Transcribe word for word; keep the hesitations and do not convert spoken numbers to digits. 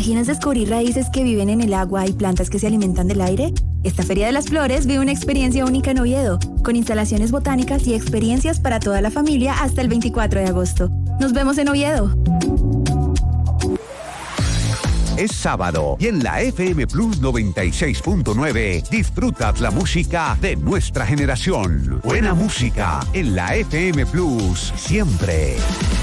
imaginas descubrir raíces que viven en el agua y plantas que se alimentan del aire? Esta Feria de las Flores vive una experiencia única en Oviedo, con instalaciones botánicas y experiencias para toda la familia hasta el veinticuatro de agosto. ¡Nos vemos en Oviedo! Es sábado y en la F M Plus noventa y seis punto nueve disfrutas la música de nuestra generación. Buena música en la F M Plus siempre.